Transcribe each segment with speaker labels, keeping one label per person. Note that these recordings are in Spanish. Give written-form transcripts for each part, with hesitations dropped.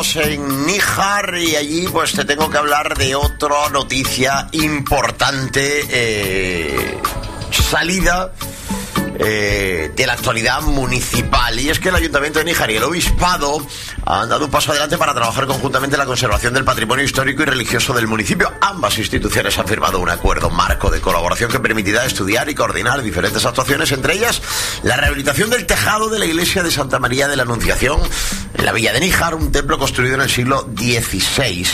Speaker 1: estamos en Níjar y allí pues te tengo que hablar de otra noticia importante, salida de la actualidad municipal, y es que el Ayuntamiento de Níjar y el Obispado han dado un paso adelante para trabajar conjuntamente en la conservación del patrimonio histórico y religioso del municipio. Ambas instituciones han firmado un acuerdo marco de colaboración que permitirá estudiar y coordinar diferentes actuaciones, entre ellas la rehabilitación del tejado de la iglesia de Santa María de la Anunciación en la villa de Níjar, un templo construido en el siglo XVI.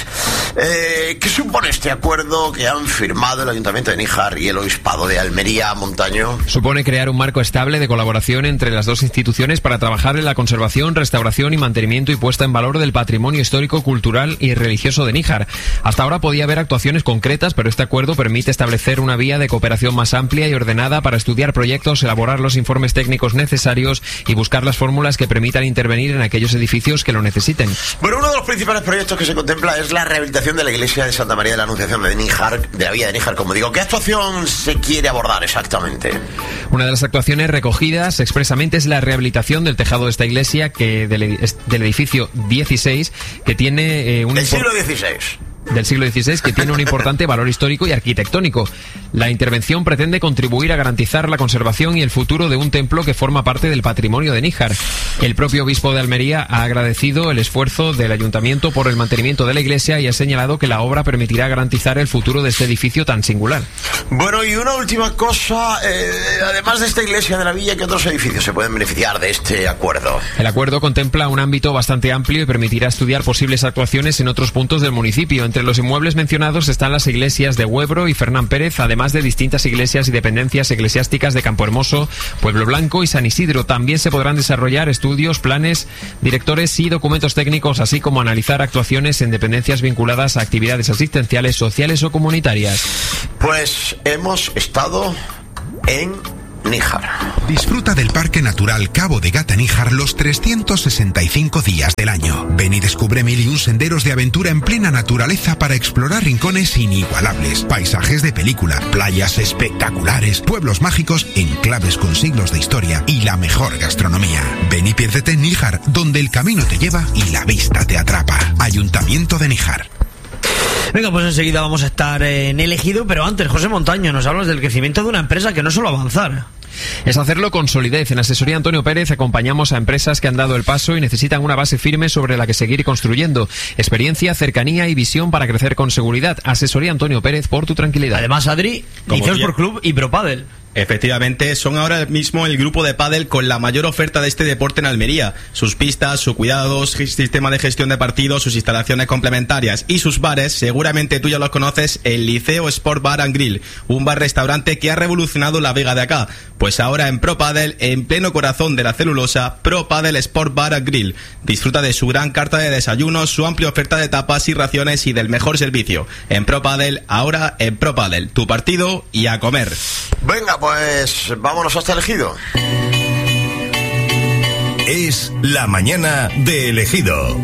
Speaker 1: ¿Qué supone este acuerdo que han firmado el Ayuntamiento de Níjar y el Obispado de Almería, Montaño?
Speaker 2: Supone crear un marco estable de colaboración entre las dos instituciones para trabajar en la conservación, restauración y mantenimiento y puesta en valor del patrimonio histórico, cultural y religioso de Níjar. Hasta ahora podía haber actuaciones concretas, pero este acuerdo permite establecer una vía de cooperación más amplia y ordenada para estudiar proyectos, elaborar los informes técnicos necesarios y buscar las fórmulas que permitan intervenir en aquellos edificios que lo necesiten.
Speaker 1: Bueno, uno de los principales proyectos que se contempla es la rehabilitación de la iglesia de Santa María de la Anunciación de Níjar, de la villa de Níjar, como digo. ¿Qué actuación se quiere abordar exactamente?
Speaker 2: Una de las actuaciones recogidas expresamente es la rehabilitación del tejado de esta iglesia, que del edificio 16, que tiene
Speaker 1: del siglo XVI.
Speaker 2: Del siglo XVI, que tiene un importante valor histórico y arquitectónico. La intervención pretende contribuir a garantizar la conservación y el futuro de un templo que forma parte del patrimonio de Níjar. El propio obispo de Almería ha agradecido el esfuerzo del ayuntamiento por el mantenimiento de la iglesia y ha señalado que la obra permitirá garantizar el futuro de este edificio tan singular.
Speaker 1: Bueno, y una última cosa, además de esta iglesia de la villa, ¿qué otros edificios se pueden beneficiar de este acuerdo?
Speaker 2: El acuerdo contempla un ámbito bastante amplio y permitirá estudiar posibles actuaciones en otros puntos del municipio. Entre los inmuebles mencionados están las iglesias de Huebro y Fernán Pérez, además de distintas iglesias y dependencias eclesiásticas de Campo Hermoso, Pueblo Blanco y San Isidro. También se podrán desarrollar estudios, planes, directores y documentos técnicos, así como analizar actuaciones en dependencias vinculadas a actividades asistenciales, sociales o comunitarias.
Speaker 1: Pues hemos estado en Níjar.
Speaker 3: Disfruta del Parque Natural Cabo de Gata Níjar los 365 días del año. Ven y descubre 1001 senderos de aventura en plena naturaleza para explorar rincones inigualables, paisajes de película, playas espectaculares, pueblos mágicos, enclaves con siglos de historia y la mejor gastronomía. Ven y piérdete en Níjar, donde el camino te lleva y la vista te atrapa. Ayuntamiento de Níjar.
Speaker 4: Venga, pues enseguida vamos a estar en El Ejido, pero antes, José Montaño, nos hablas del crecimiento de una empresa que no es solo avanzar.
Speaker 2: Es hacerlo con solidez. En Asesoría Antonio Pérez acompañamos a empresas que han dado el paso y necesitan una base firme sobre la que seguir construyendo. Experiencia, cercanía y visión para crecer con seguridad. Asesoría Antonio Pérez, por tu tranquilidad.
Speaker 4: Además, Adri, Liceo Sport Club y ProPadel.
Speaker 5: Efectivamente, son ahora mismo el grupo de pádel con la mayor oferta de este deporte en Almería. Sus pistas, su cuidado, su sistema de gestión de partidos, sus instalaciones complementarias y sus bares, seguramente tú ya los conoces, el Liceo Sport Bar and Grill, un bar-restaurante que ha revolucionado la Vega de acá. Pues ahora en ProPadel, en pleno corazón de la celulosa, ProPadel Sport Bar and Grill. Disfruta de su gran carta de desayunos, su amplia oferta de tapas y raciones y del mejor servicio. En ProPadel, ahora en ProPadel, tu partido y a comer.
Speaker 1: Venga, pues vámonos hasta El Ejido.
Speaker 6: Es la mañana de El Ejido.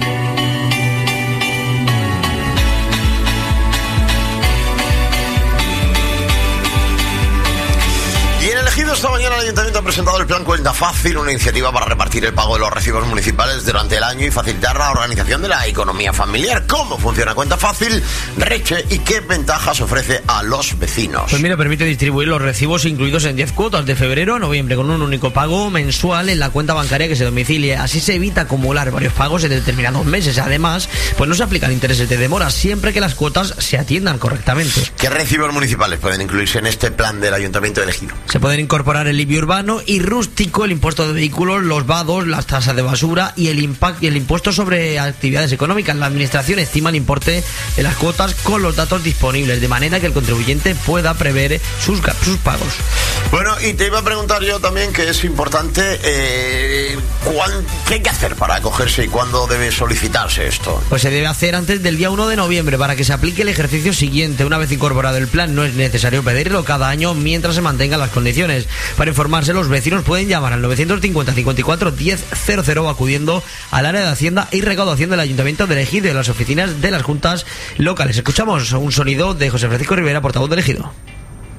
Speaker 1: Esta mañana el Ayuntamiento ha presentado el Plan Cuenta Fácil, una iniciativa para repartir el pago de los recibos municipales durante el año y facilitar la organización de la economía familiar. ¿Cómo funciona Cuenta Fácil, Reche, y qué ventajas ofrece a los vecinos?
Speaker 4: Pues mira, permite distribuir los recibos incluidos en 10 cuotas de febrero a noviembre con un único pago mensual en la cuenta bancaria que se domicilie. Así se evita acumular varios pagos en determinados meses. Además, pues no se aplican intereses de demora siempre que las cuotas se atiendan correctamente.
Speaker 1: ¿Qué recibos municipales pueden incluirse en este plan del Ayuntamiento de El Ejido?
Speaker 4: Se pueden incorporar el IBI urbano y rústico, el impuesto de vehículos, los vados, las tasas de basura y el impuesto sobre actividades económicas. La administración estima el importe de las cuotas con los datos disponibles, de manera que el contribuyente pueda prever sus pagos.
Speaker 1: Bueno, y te iba a preguntar yo también, que es importante, ¿qué hay que hacer para acogerse y cuándo debe solicitarse esto?
Speaker 4: Pues se debe hacer antes del día 1 de noviembre para que se aplique el ejercicio siguiente. Una vez incorporado el plan, no es necesario pedirlo cada año mientras se mantengan las condiciones. Para informarse, los vecinos pueden llamar al 950 54 1000 o acudiendo al área de Hacienda y Recaudación del Ayuntamiento de El Ejido y las oficinas de las juntas locales. Escuchamos un sonido de José Francisco Rivera, portavoz del Ejido.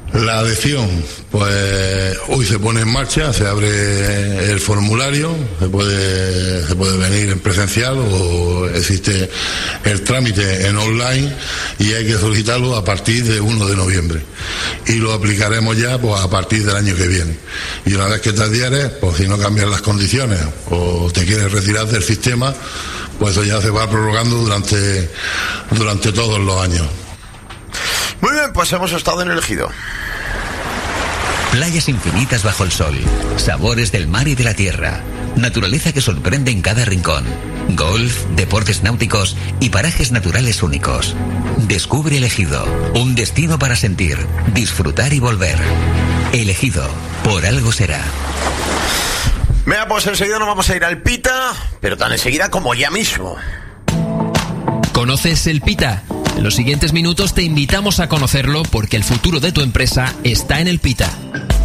Speaker 7: La adhesión, pues hoy se pone en marcha, se abre el formulario, se puede venir en presencial o existe el trámite en online y hay que solicitarlo a partir de 1 de noviembre. Y lo aplicaremos ya pues a partir del año que viene. Y una vez que te adhieres, pues si no cambian las condiciones o te quieres retirar del sistema, pues eso ya se va prorrogando durante todos los años.
Speaker 1: Muy bien, pues hemos estado en el Ejido.
Speaker 8: Playas infinitas bajo el sol, sabores del mar y de la tierra, naturaleza que sorprende en cada rincón, golf, deportes náuticos y parajes naturales únicos. Descubre El Ejido, un destino para sentir, disfrutar y volver. El Ejido, por algo será.
Speaker 1: Venga, pues enseguida nos vamos a ir al Pita, pero tan enseguida como ya mismo.
Speaker 2: ¿Conoces el Pita? En los siguientes minutos te invitamos a conocerlo porque el futuro de tu empresa está en el Pita.